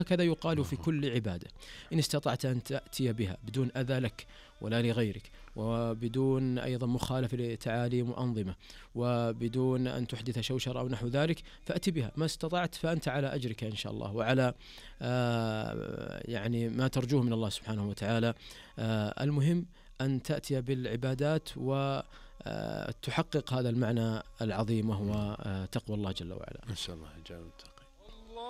هكذا يقال في كل عبادة. إن استطعت أن تأتي بها بدون أذى لك ولا لغيرك، وبدون أيضا مخالفة لتعاليم وأنظمة، وبدون أن تحدث شوشرة أو نحو ذلك، فأتي بها. ما استطعت فأنت على أجرك إن شاء الله، وعلى يعني ما ترجوه من الله سبحانه وتعالى. المهم أن تأتي بالعبادات وتحقق هذا المعنى العظيم، وهو تقوى الله جل وعلا. إن شاء الله جاوبت.